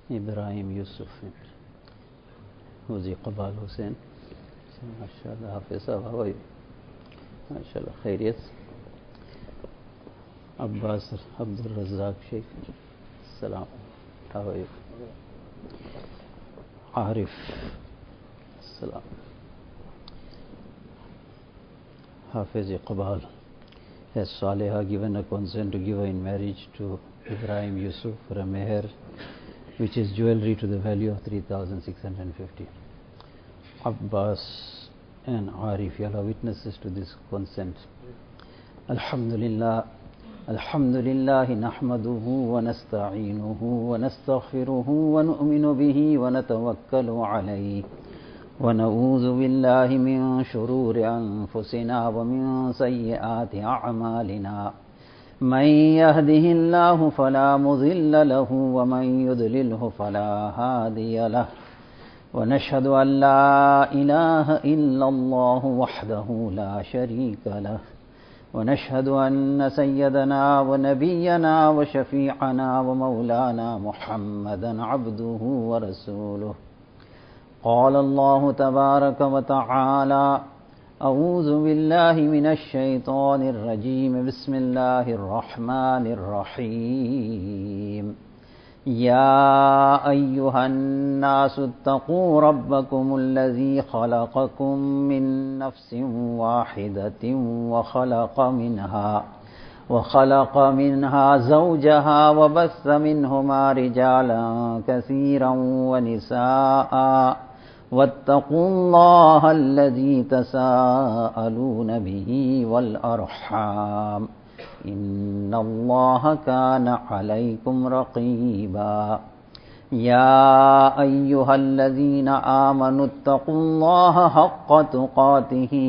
इब्राहिम यूसुफ हुजी कबाल हुसैन माशाअल्लाह हाफिज़ साहब माशाअल्लाह खैरियत अब्बास अब्दुल रज़्ज़ाक शेख सलाम आरिफ सलाम Hafiz Iqbal has Saleha given a consent to give her in marriage to Ibrahim Yusuf for a meher which is jewelry to the value of 3,650. Abbas and Arif, you are witnesses to this consent. Alhamdulillah, Alhamdulillah, nahmaduhu wa nasta'inuhu wa nastaghfiruhu wa nu'minu bihi wa natawakkalu alayhi. ونعوذ بالله من شرور أنفسنا ومن سيئات أعمالنا من يهده الله فلا مضل له ومن يضلله فلا هادي له ونشهد أن لا إله إلا الله وحده لا شريك له ونشهد أن سيدنا ونبينا وشفيعنا ومولانا محمدا عبده ورسوله قال الله تبارك وتعالى أعوذ بالله من الشيطان الرجيم بسم الله الرحمن الرحيم يا أيها الناس اتقوا ربكم الذي خلقكم من نفس واحدة وخلق منها زوجها وبث منهما رجالا كثيرا ونساء واتقوا الله الذي تساءلون به والأرحام إن الله كان عليكم رقيبا يا أيها الذين آمنوا اتقوا الله حق تقاته